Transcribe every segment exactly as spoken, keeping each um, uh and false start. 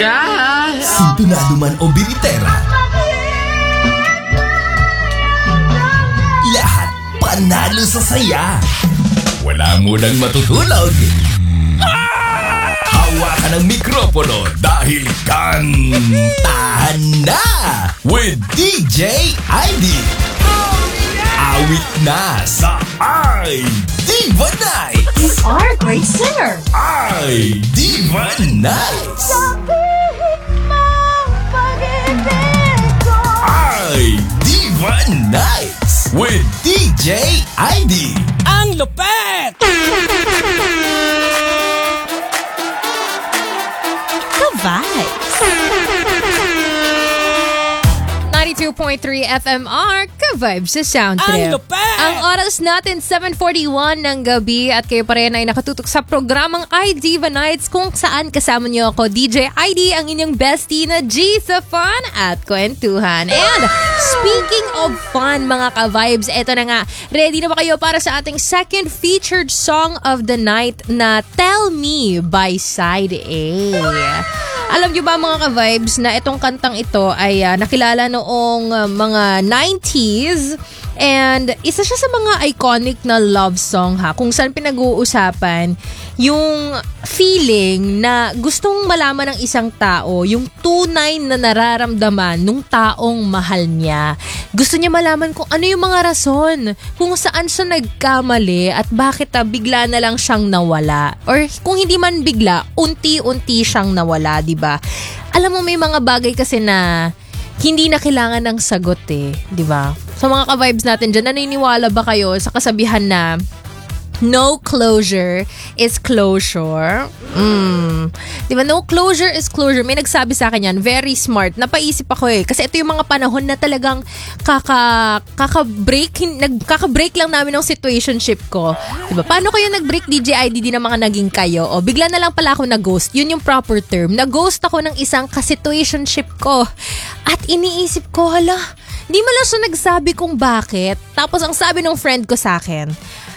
ka. Sintonado man o biritera, lahat panalo sa saya. Wala mo nang matutulog. Hawakan ang mikropono dahil kantahan na with D J I D. Awit na sa I Diva Nights. You are a great singer. I Diva Nights. I Diva Nights with D J I D. Ang lupet! Ka-vibes. ninety-two point three F M R, Ka-vibes sa Sound Trip. Ang lupet! Ang oras natin, seven forty-one ng gabi at kayo pa rin ay nakatutok sa programang I Diva Nights kung saan kasama niyo ako, D J I D, ang inyong bestie na G sa fun at kwentuhan. And speaking of fun, mga ka-vibes, eto na nga, ready na ba kayo para sa ating second featured song of the night na Tell Me by Side A? Alam niyo ba mga ka-vibes na itong kantang ito ay uh, nakilala noong uh, mga nineties and isa siya sa mga iconic na love song ha, kung saan pinag-uusapan yung feeling na gustong malaman ng isang tao yung tunay na nararamdaman nung taong mahal niya. Gusto niya malaman kung ano yung mga rason, kung saan siya nagkamali at bakit uh, bigla na lang siyang nawala. Or kung hindi man bigla, unti-unti siyang nawala, di ba? Alam mo, may mga bagay kasi na hindi na kailangan ng sagot eh, di ba? Sa mga ka-vibes natin dyan, naniniwala ba kayo sa kasabihan na no closure is closure? Mm. Di ba? No closure is closure. May nagsabi sa akin yan. Very smart. Napaisip ako eh. Kasi ito yung mga panahon na talagang kaka, kaka-break, nagkaka-break lang namin ng situationship ko. Di ba? Paano kayo nag-break, D J I D, di na mga naging kayo? O bigla na lang pala ako nag-ghost. Yun yung proper term. Nag-ghost ako ng isang ka-situationship ko. At iniisip ko, hala, di mo lang siya nagsabi kung bakit. Tapos ang sabi ng friend ko sa akin,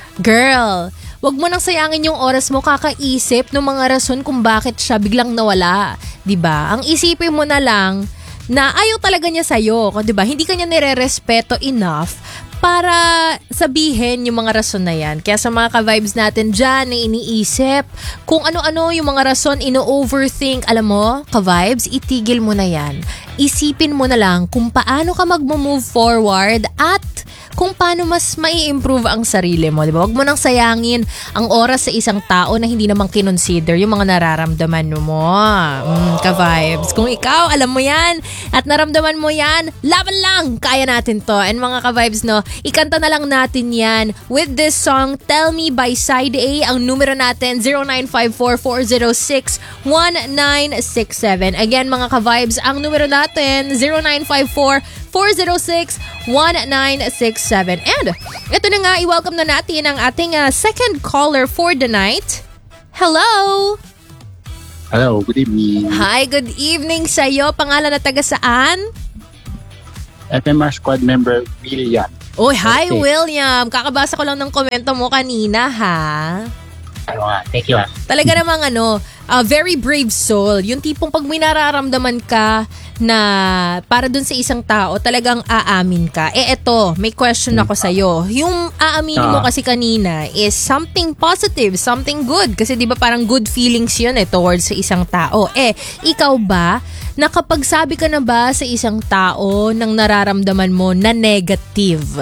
girl, wag mo nang sayangin yung oras mo kakaisip ng mga rason kung bakit siya biglang nawala. Diba? Ang isipin mo na lang na ayaw talaga niya sa'yo. Diba? Hindi ka niya nire-respeto enough para sabihin yung mga rason na yan. Kaya sa mga ka-vibes natin dyan na iniisip kung ano-ano yung mga rason, ino-overthink, alam mo, ka-vibes, itigil mo na yan. Isipin mo na lang kung paano ka mag-move forward at kung paano mas mai-improve ang sarili mo, di ba? Huwag mo nang sayangin ang oras sa isang tao na hindi namang kinonsider yung mga nararamdaman mo. Mm, ka-vibes. Kung ikaw, alam mo yan at naramdaman mo yan, laban lang! Kaya natin to. And mga ka-vibes, no, ikanta na lang natin yan with this song, Tell Me by Side A. Ang numero natin, zero nine five four, four zero six, one nine six seven. Again, mga ka-vibes, ang numero natin, zero nine five four, four zero six, one nine six seven. And ito na nga, i-welcome na natin ang ating uh, second caller for the night. Hello! Hello, good evening. Hi, good evening sa'yo. Pangalan na taga saan? F M R Squad member, William. Oh, hi Okay. William. Kakabasa ko lang ng komento mo kanina, ha? Ano nga, thank you ah. Talaga namang ano, uh, very brave soul. Yung tipong pag may nararamdaman ka na para dun sa isang tao, talagang aamin ka. Eh eto, may question ako sa'yo. Yung aaminin mo kasi kanina is something positive, something good. Kasi di ba parang good feelings yun eh towards sa isang tao. Eh, ikaw ba, nakapagsabi ka na ba sa isang tao ng nararamdaman mo na negative?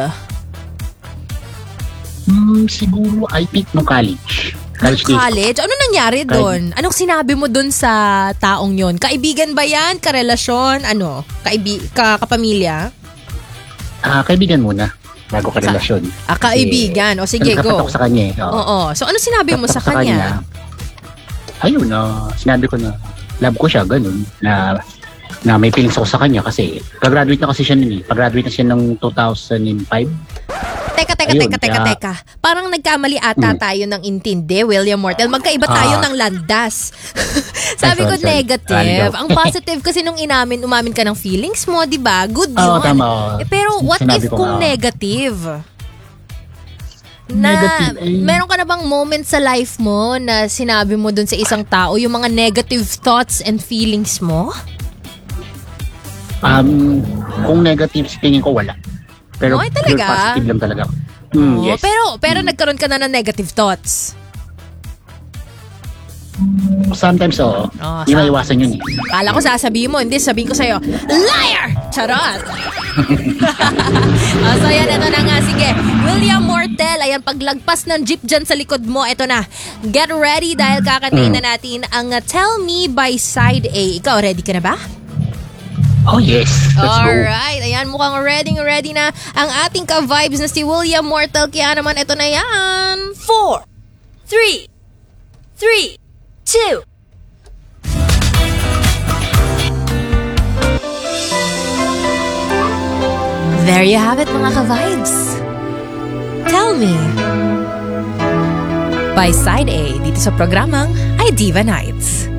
Hmm, siguro I think no college. College days ko. College? Ano nangyari doon? Anong sinabi mo doon sa taong yon? Kaibigan ba yan? Karelasyon? Ano? Kaibi- ka- kapamilya? Ah, kaibigan muna bago ka relasyon. Ah, kaibigan. O sige, Nagkakataon go. ko sa kanya eh. Oo. Oo. So, ano sinabi mo sa Nagkakataon kanya? Ayun, na sinabi ko na love ko siya, ganun. Na na may feelings ako sa kanya kasi pag-graduate na kasi siya nun eh. Pag-graduate na siya ng two thousand five. Teka, teka, Ayun, teka, teka, kaya- teka. Parang nagkamali ata Hmm. tayo ng intindi, William Mortel. Magkaiba tayo Ah. ng landas. Sabi Ay, ko sorry, sorry. negative. Ah, Ang positive kasi nung inamin, umamin ka ng feelings mo, di ba? Good Oo, yun. tama. Eh, pero what Sinabi if ko kung nga. negative? Na, Negative, eh. meron ka na bang moment sa life mo na sinabi mo dun sa isang tao yung mga negative thoughts and feelings mo? Um, kung negative, tingin ko wala. Pero Ay, pure talaga? positive lang talaga. Mm, Oo, yes. Pero, pero nagkaroon ka na ng negative thoughts. Sometimes, oo. Oh, Hindi maiwasan yun eh. Kala ko sasabihin mo, hindi sabihin ko sa'yo, liar! Charot! oh, so yan, ito na nga. Sige, William Mortel, ayan, paglagpas ng jeep dyan sa likod mo, ito na. Get ready dahil kakantayin na natin ang uh, Tell Me by Side A. Ikaw, ready ka na ba? Oh yes, let's go. Alright, ayan, mukhang ready ready na ang ating ka-vibes na si William Mortel. Kaya naman, ito na yan. Four, three, three, two. There you have it, mga ka-vibes. Tell Me by Side A dito sa programang I Diva Nights.